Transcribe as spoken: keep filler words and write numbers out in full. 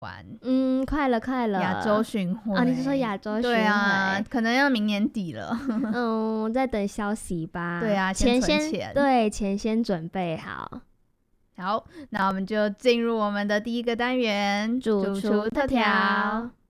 玩。 嗯，快了快了， 亚洲巡回啊，你是说亚洲巡回？ 对啊，可能要明年底了。 嗯，再等消息吧。 对啊， 钱先存钱， 对，钱先准备好。 好，那我们就进入我们的第一个单元， 主厨特调。